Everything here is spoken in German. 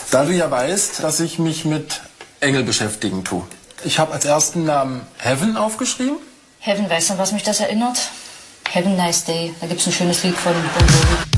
Da du ja weißt, dass ich mich mit Engel beschäftigen tue. Ich habe als ersten Namen Heaven aufgeschrieben. Heaven, weißt du, an was mich das erinnert? Have a nice day. Da gibt's ein schönes Lied von Bon Jovi.